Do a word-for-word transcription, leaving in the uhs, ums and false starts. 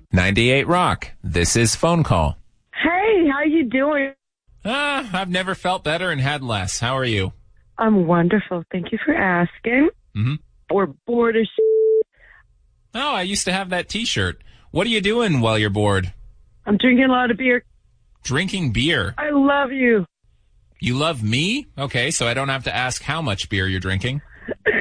ninety-eight Rock. This is Phone Call. Hey, how you doing? Ah, I've never felt better and had less. How are you? I'm wonderful. Thank you for asking. Mm-hmm. We're bored as Oh, I used to have that T-shirt. What are you doing while you're bored? I'm drinking a lot of beer. Drinking beer. I love you. You love me? Okay, so I don't have to ask how much beer you're drinking.